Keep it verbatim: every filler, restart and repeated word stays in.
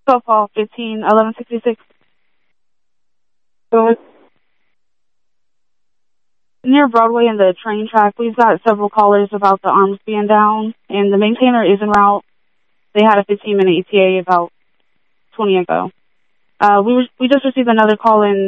twelve call, fifteen, eleven sixty-six. Go ahead. Near Broadway and the train track, we've got several callers about the arms being down, and the maintainer is en route. They had a fifteen minute E T A about twenty ago. Uh, we, were, we just received another call in